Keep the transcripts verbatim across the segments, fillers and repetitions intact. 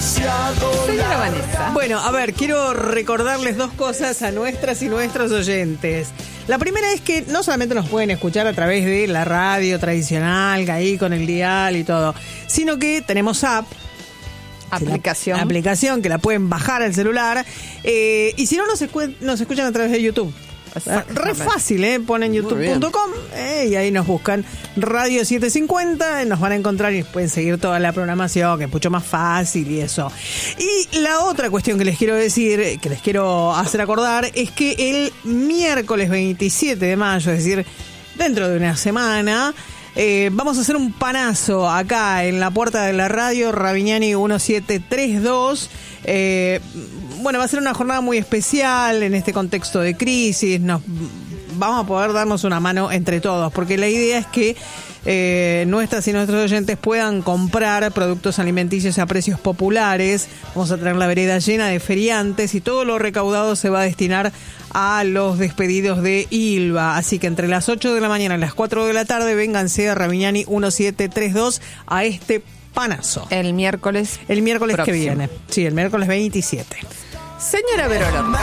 demasiado. Señora Vanessa. Bueno, a ver, quiero recordarles dos cosas a nuestras y nuestros oyentes. La primera es que no solamente nos pueden escuchar a través de la radio tradicional, ahí con el dial y todo, sino que tenemos app. Aplicación. La, aplicación que la pueden bajar al celular. Eh, y si no, nos, escu- nos escuchan a través de YouTube. Re fácil, ¿eh? Ponen youtube punto com eh, y ahí nos buscan Radio setecientos cincuenta, nos van a encontrar y pueden seguir toda la programación, que es mucho más fácil y eso. Y la otra cuestión que les quiero decir, que les quiero hacer acordar, es que el miércoles veintisiete de mayo, es decir, dentro de una semana, eh, vamos a hacer un panazo acá en la puerta de la radio, Ravignani diecisiete treinta y dos. Eh, bueno, va a ser una jornada muy especial en este contexto de crisis. Nos vamos a poder darnos una mano entre todos, porque la idea es que eh, nuestras y nuestros oyentes puedan comprar productos alimenticios a precios populares. Vamos a tener la vereda llena de feriantes y todo lo recaudado se va a destinar a los despedidos de Ilva. Así que entre las ocho de la mañana y las cuatro de la tarde, vénganse a Ravignani diecisiete treinta y dos a este panazo. El miércoles. El miércoles próximo. que viene. Sí, el miércoles veintisiete. Señora Verolorca.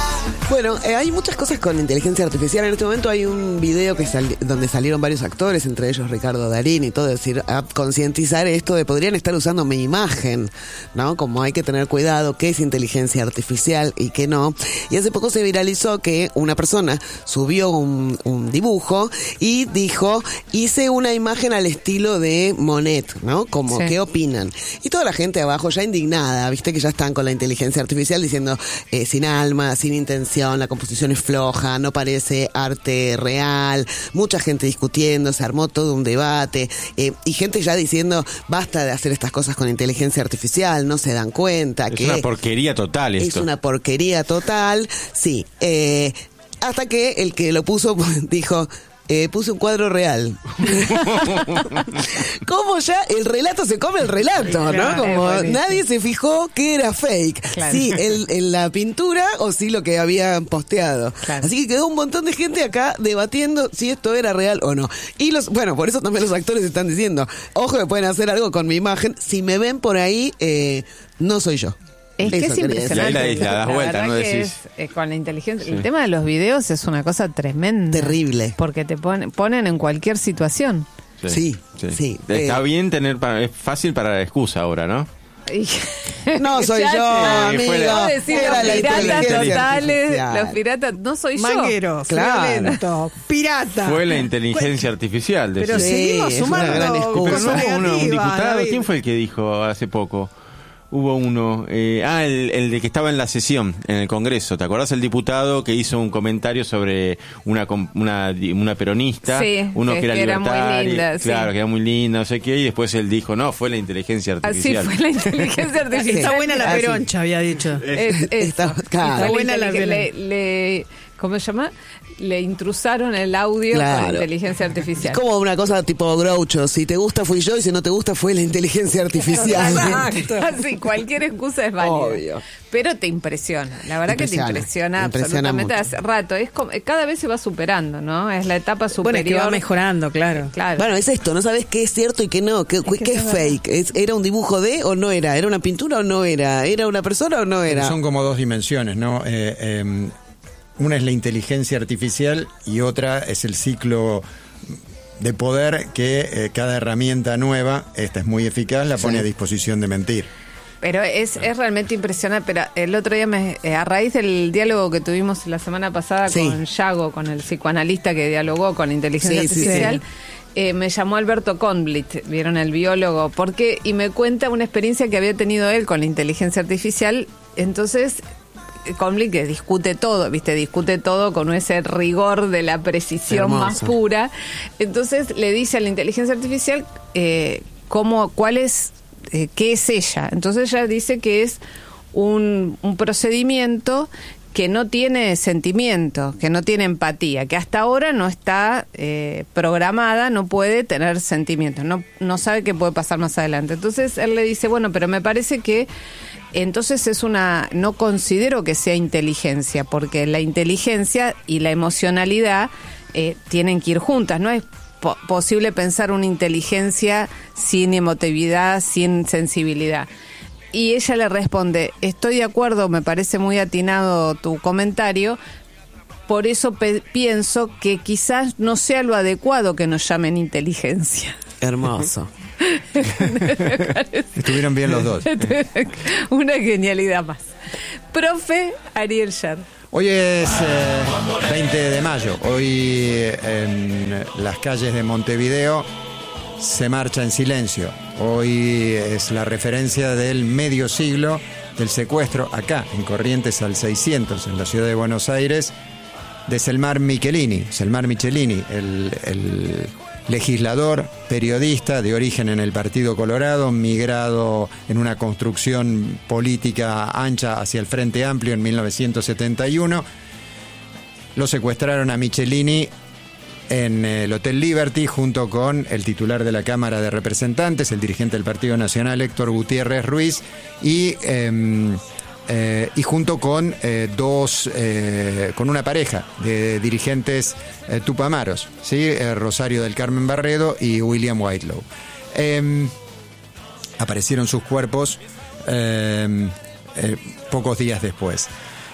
Bueno, eh, hay muchas cosas con inteligencia artificial. En este momento hay un video que sal- donde salieron varios actores, entre ellos Ricardo Darín y todo, es decir, a concientizar esto de podrían estar usando mi imagen, ¿no? Como hay que tener cuidado qué es inteligencia artificial y qué no. Y hace poco se viralizó que una persona subió un, un dibujo y dijo, hice una imagen al estilo de Monet, ¿no? Como, sí. ¿qué opinan? Y toda la gente abajo ya indignada, viste que ya están con la inteligencia artificial diciendo, eh, sin alma, sin intención, la composición es floja, no parece arte real, mucha gente discutiendo, se armó todo un debate, eh, y gente ya diciendo, basta de hacer estas cosas con inteligencia artificial, no se dan cuenta es que una porquería total esto. es una porquería total, sí, eh, hasta que el que lo puso dijo, Eh, puse un cuadro real. Como ya el relato se come el relato, ¿no? Como nadie se fijó que era fake. Claro. Sí, el, el, la pintura o sí lo que habían posteado. Claro. Así que quedó un montón de gente acá debatiendo si esto era real o no. Y los, bueno, por eso también los actores están diciendo, ojo que pueden hacer algo con mi imagen. Si me ven por ahí, eh, no soy yo. Es que Eso es quería impresionante. Y ahí la- la das vuelta, verdad ¿no? que Decís. es, eh, con la inteligencia. Sí. El tema de los videos es una cosa tremenda. Terrible. Porque te ponen, ponen en cualquier situación. Sí, sí. Está Eh, bien tener, para, es fácil para la excusa ahora, ¿no? Y- No soy Ya yo, te- amigo. Puedo decir Era los la piratas inteligencia totales, artificial. los piratas, no soy yo. Mangueros, Claro. violento, pirata. Fue la inteligencia artificial. Pero decís. Sí, seguimos es una sumando gran excusa. Pero no cosas hubo uno, un negativas, diputado. David. ¿Quién fue el que dijo hace poco? Hubo uno, eh, ah, el, el de que estaba en la sesión, en el Congreso. ¿Te acordás el diputado que hizo un comentario sobre una com- una, una peronista? Sí, uno que- que era que era muy libertario, linda, sí. claro, que era muy linda, no sé qué, y después él dijo, no, fue la inteligencia Así artificial. fue la inteligencia artificial. Está buena la Ah, sí. peroncha, había dicho. Es, eso. Está- claro. Está buena la le, le, ¿cómo se llama? Le intrusaron el audio Claro. con inteligencia artificial. Es como una cosa tipo Groucho, si te gusta fui yo y si no te gusta fue la inteligencia artificial. Exacto. Así, cualquier excusa es válida. Obvio. Pero te impresiona, la verdad Impresiona, que te impresiona, impresiona absolutamente mucho. hace rato. Es como, cada vez se va superando, ¿no? Es la etapa superior. Bueno, es que va mejorando, claro. Claro. Bueno, es esto, no sabes qué es cierto y qué no, qué, que qué es eso es fake. ¿Es, ¿Era un dibujo de o no era? ¿Era una pintura o no era? ¿Era una persona o no era? Son como dos dimensiones, ¿no? Eh, eh, una es la inteligencia artificial y otra es el ciclo de poder que eh, cada herramienta nueva, esta es muy eficaz, la pone Sí. a disposición de mentir. Pero es, es realmente impresionante. Pero el otro día, me, eh, a raíz del diálogo que tuvimos la semana pasada Sí. con Yago, con el psicoanalista que dialogó con inteligencia Sí, sí, artificial, sí. eh, me llamó Alberto Conblit, vieron, el biólogo, porque y me cuenta una experiencia que había tenido él con la inteligencia artificial. Entonces, Conblit, que discute todo, viste, discute todo con ese rigor de la precisión Hermoso. más pura. Entonces le dice a la inteligencia artificial eh, cómo, cuál es, eh, qué es ella. Entonces ella dice que es un, un procedimiento que no tiene sentimiento, que no tiene empatía, que hasta ahora no está eh, programada, no puede tener sentimientos, no, no sabe qué puede pasar más adelante. Entonces él le dice, bueno, pero me parece que entonces es una, no considero que sea inteligencia, porque la inteligencia y la emocionalidad eh, tienen que ir juntas, no es po- posible pensar una inteligencia sin emotividad, sin sensibilidad. y ella le responde, estoy de acuerdo, me parece muy atinado tu comentario, por eso pe- pienso que quizás no sea lo adecuado que nos llamen inteligencia. Hermoso. Estuvieron bien los dos. Una genialidad más. Profe Ariel Sher. Hoy es eh, veinte de mayo. Hoy en las calles de Montevideo se marcha en silencio. Hoy es la referencia del medio siglo del secuestro acá, en Corrientes al seiscientos, en la ciudad de Buenos Aires, de Selmar Michelini. Selmar Michelini, el, el legislador, periodista de origen en el Partido Colorado, migrado en una construcción política ancha hacia el Frente Amplio en mil novecientos setenta y uno. Lo secuestraron a Michelini en el Hotel Liberty junto con el titular de la Cámara de Representantes, el dirigente del Partido Nacional, Héctor Gutiérrez Ruiz, y... Eh, Eh, y junto con eh, dos, eh, con una pareja de dirigentes eh, tupamaros, ¿sí? Eh, Rosario del Carmen Barredo y William Whitelow. Eh, aparecieron sus cuerpos eh, eh, pocos días después.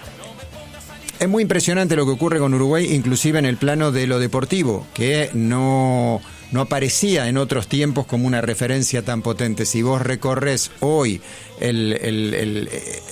Es muy impresionante lo que ocurre con Uruguay, inclusive en el plano de lo deportivo, que no... no aparecía en otros tiempos como una referencia tan potente. Si vos recorres hoy el, el, el,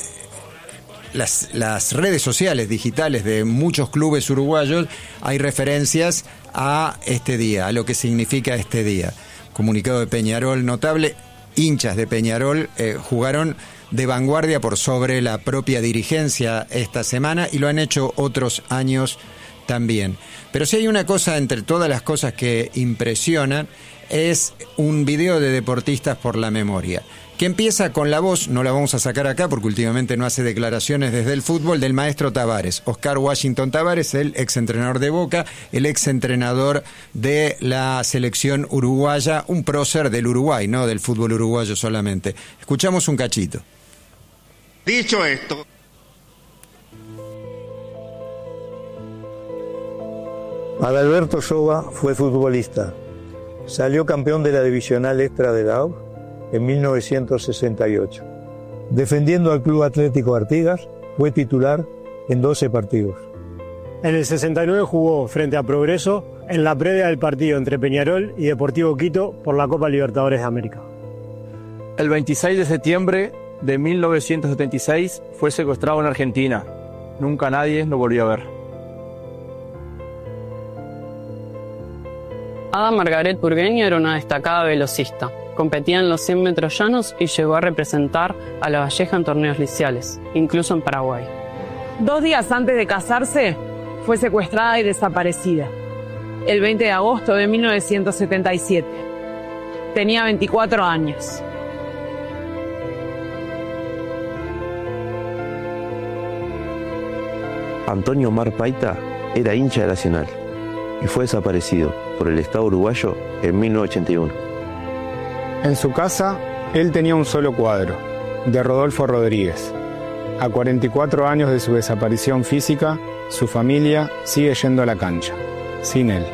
las, las redes sociales digitales de muchos clubes uruguayos, hay referencias a este día, a lo que significa este día. Comunicado de Peñarol notable, hinchas de Peñarol eh, jugaron de vanguardia por sobre la propia dirigencia esta semana y lo han hecho otros años también. Pero si hay una cosa entre todas las cosas que impresionan, es un video de Deportistas por la Memoria, que empieza con la voz, no la vamos a sacar acá porque últimamente no hace declaraciones desde el fútbol, del maestro Tavares, Oscar Washington Tavares, el exentrenador de Boca, el exentrenador de la selección uruguaya, un prócer del Uruguay, no del fútbol uruguayo solamente. Escuchamos un cachito. Dicho esto, Adalberto Soba fue futbolista. Salió campeón de la divisional extra de la A U en mil novecientos sesenta y ocho. Defendiendo al Club Atlético Artigas, fue titular en doce partidos. En el sesenta y nueve jugó frente a Progreso en la previa del partido entre Peñarol y Deportivo Quito por la Copa Libertadores de América. El veintiséis de septiembre de mil novecientos setenta y seis fue secuestrado en Argentina. Nunca nadie lo volvió a ver. Ada Margaret Burgueño era una destacada velocista. Competía en los cien metros llanos y llegó a representar a La Valleja en torneos liceales, incluso en Paraguay. Dos días antes de casarse, fue secuestrada y desaparecida. El veinte de agosto de mil novecientos setenta y siete. Tenía veinticuatro años. Antonio Omar Paita era hincha de Nacional y fue desaparecido por el Estado uruguayo en mil novecientos ochenta y uno. En su casa, él tenía un solo cuadro, de Rodolfo Rodríguez. A cuarenta y cuatro años de su desaparición física, su familia sigue yendo a la cancha, sin él.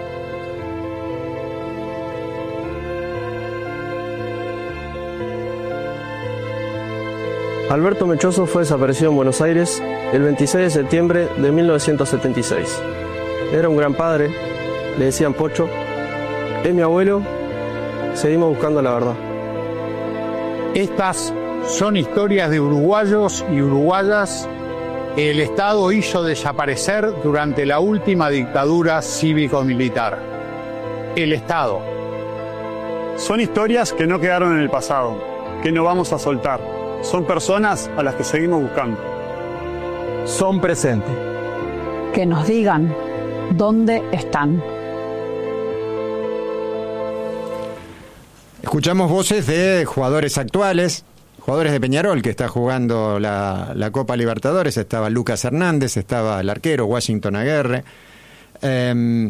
Alberto Mechoso fue desaparecido en Buenos Aires el veintiséis de septiembre de mil novecientos setenta y seis. Era un gran padre, le decían Pocho, es mi abuelo, seguimos buscando la verdad. Estas son historias de uruguayos y uruguayas que el Estado hizo desaparecer durante la última dictadura cívico-militar. El Estado. Son historias que no quedaron en el pasado, que no vamos a soltar. Son personas a las que seguimos buscando. Son presentes. Que nos digan dónde están. Escuchamos voces de jugadores actuales, jugadores de Peñarol que está jugando la, la Copa Libertadores. Estaba Lucas Hernández, estaba el arquero Washington Aguerre. Eh,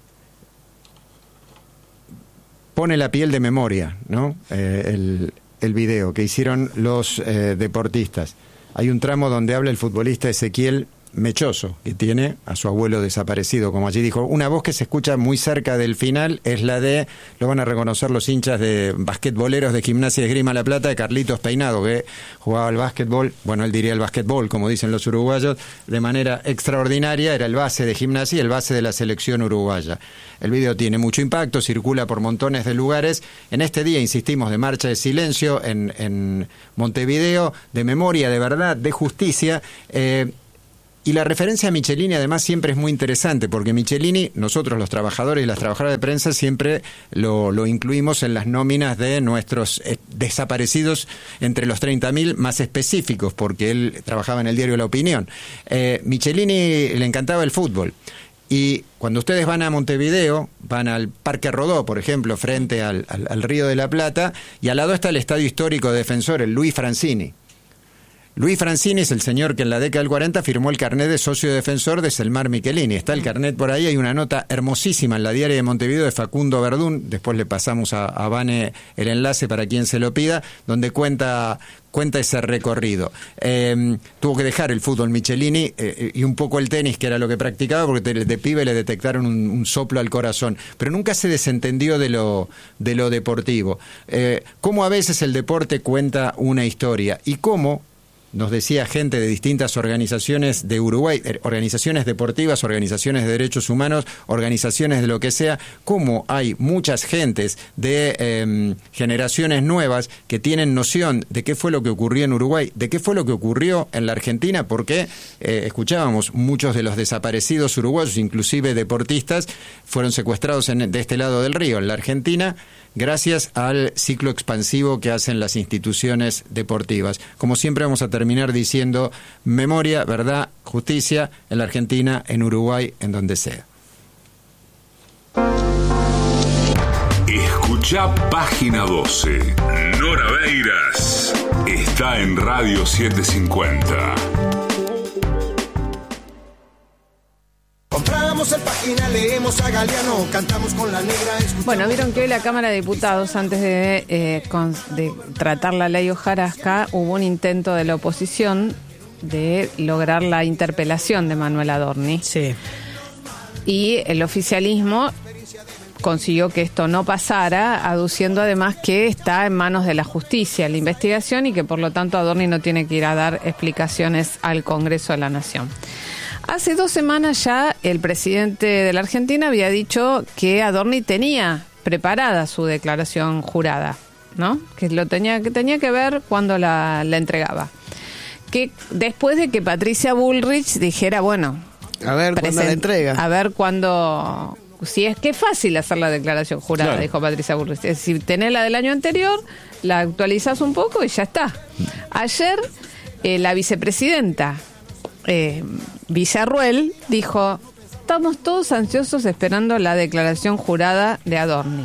pone la piel de memoria, ¿no? Eh, el, el video que hicieron los eh, deportistas. Hay un tramo donde habla el futbolista Ezequiel Mechoso, que tiene a su abuelo desaparecido, como allí dijo. Una voz que se escucha muy cerca del final es la de, lo van a reconocer los hinchas de basquetboleros de Gimnasia y Esgrima La Plata, de Carlitos Peinado, que jugaba al básquetbol, bueno, él diría el básquetbol, como dicen los uruguayos, de manera extraordinaria. Era el base de Gimnasia y el base de la selección uruguaya. El video tiene mucho impacto, circula por montones de lugares. En este día, insistimos, de marcha de silencio en, en Montevideo, de memoria, de verdad, de justicia. Eh, Y la referencia a Michelini además siempre es muy interesante, porque Michelini, nosotros los trabajadores y las trabajadoras de prensa siempre lo, lo incluimos en las nóminas de nuestros eh, desaparecidos entre los treinta mil más específicos, porque él trabajaba en el diario La Opinión. Eh, Michelini le encantaba el fútbol. Y cuando ustedes van a Montevideo, van al Parque Rodó, por ejemplo, frente al, al, al Río de la Plata, y al lado está el Estadio Histórico de Defensor, el Luis Francini. Luis Francini es el señor que en la década del cuarenta firmó el carnet de socio defensor de Selmar Michelini. Está el carnet por ahí, hay una nota hermosísima en la Diaria de Montevideo de Facundo Verdún, después le pasamos a, a Vane el enlace para quien se lo pida, donde cuenta... cuenta ese recorrido. Eh, tuvo que dejar el fútbol Michelini eh, y un poco el tenis, que era lo que practicaba, porque de, de pibe le detectaron un, un soplo al corazón, pero nunca se desentendió de lo, de lo deportivo. Eh, cómo a veces el deporte cuenta una historia y cómo, nos decía gente de distintas organizaciones de Uruguay, organizaciones deportivas, organizaciones de derechos humanos, organizaciones de lo que sea, cómo hay muchas gentes de eh, generaciones nuevas que tienen noción de qué fue lo que ocurrió en Uruguay, de qué fue lo que ocurrió en la Argentina, porque eh, escuchábamos, muchos de los desaparecidos uruguayos, inclusive deportistas, fueron secuestrados en, de este lado del río, en la Argentina, gracias al ciclo expansivo que hacen las instituciones deportivas. Como siempre vamos a terminar diciendo memoria, verdad, justicia en la Argentina, en Uruguay, en donde sea. Escucha Página doce. Nora Beiras está en Radio setecientos cincuenta. Compramos el Página, leemos a Galeano, cantamos con la negra. Bueno, vieron que hoy la Cámara de Diputados, antes de, eh, con, de tratar la ley hojarasca, hubo un intento de la oposición de lograr la interpelación de Manuel Adorni. Sí. Y el oficialismo consiguió que esto no pasara, aduciendo además que está en manos de la justicia la investigación y que por lo tanto Adorni no tiene que ir a dar explicaciones al Congreso de la Nación. Hace dos semanas ya el presidente de la Argentina había dicho que Adorni tenía preparada su declaración jurada, ¿no? Que lo tenía que tenía que ver cuando la, la entregaba. Que después de que Patricia Bullrich dijera, bueno, a ver cuándo la entrega. A ver cuándo, si es que es fácil hacer la declaración jurada, claro, dijo Patricia Bullrich. Es decir, tenés la del año anterior, la actualizás un poco y ya está. Ayer eh, la vicepresidenta Eh, Villarruel dijo, estamos todos ansiosos esperando la declaración jurada de Adorni.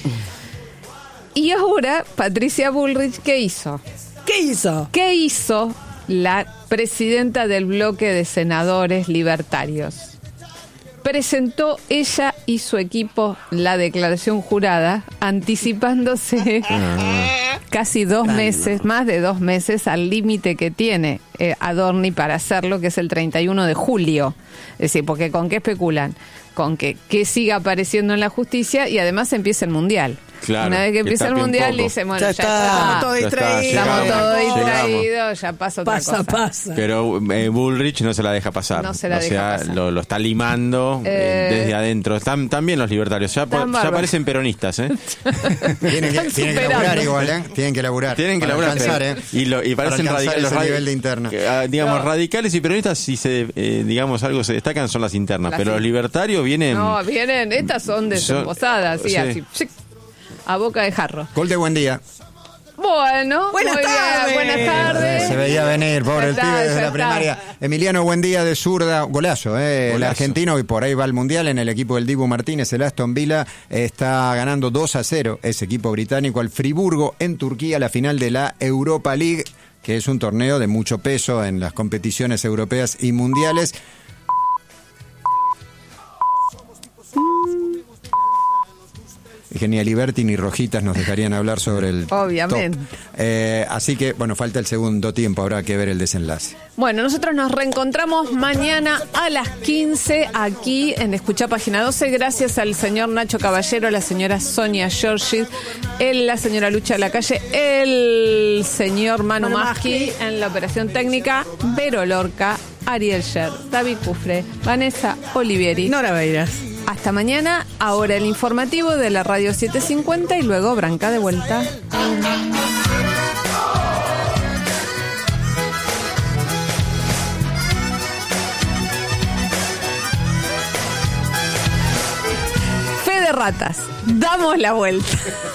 Y ahora Patricia Bullrich, ¿qué hizo? ¿Qué hizo? ¿Qué hizo la presidenta del bloque de senadores libertarios? Presentó ella y su equipo la declaración jurada, anticipándose ah. casi dos Ay, meses, no. más de dos meses al límite que tiene eh, Adorni para hacerlo, que es el treinta y uno de julio. Es decir, porque ¿con qué especulan? Con que, que siga apareciendo en la justicia y además empieza el Mundial. Claro, una vez que empieza el Mundial dicen, bueno, ya, ya está, estamos todos distraídos. Estamos todos distraídos, ya pasa otra pasa, cosa. Pasa. Pero eh, Bullrich no se la deja pasar. No se la o deja sea, pasar. Lo, lo está limando eh, eh, desde adentro. Están también los libertarios. Ya, por, ya parecen peronistas, ¿eh? tienen, que, tienen que laburar igual, ¿eh? Tienen que laburar. Tienen que laburar. Alcanzar, ¿eh? Y, lo, y parecen radicales. Los nivel de interna. Eh, digamos, no. radicales y peronistas, si se, eh, digamos, algo se destacan, son las internas. Las pero los libertarios vienen. No, vienen, estas son desemposadas, sí, sí. así. A boca de jarro. Gol de buen día. Bueno, buenas muy tardes. Bien, buenas tardes. Se veía venir, pobre el pibe desde la primaria. Emiliano Buendía de zurda, golazo, eh, golazo. El argentino, y por ahí va al Mundial en el equipo del Dibu Martínez. El Aston Villa está ganando dos a cero, ese equipo británico, al Friburgo en Turquía, la final de la Europa League, que es un torneo de mucho peso en las competiciones europeas y mundiales. Genia Liberty ni Rojitas nos dejarían hablar sobre el Obviamente. top. Eh, así que, bueno, falta el segundo tiempo, habrá que ver el desenlace. Bueno, nosotros nos reencontramos mañana a las quince aquí en Escuchá Página doce. Gracias al señor Nacho Caballero, a la señora Sonia Giorgi, el, la señora Lucha de la Calle, el señor Manu Manu Maschi en la operación técnica, Vero Lorca, Ariel Sher, David Cufre, Vanessa Olivieri, Nora Beiras. Hasta mañana, ahora el informativo de la Radio setecientos cincuenta y luego Branca de vuelta. Fe de ratas, damos la vuelta.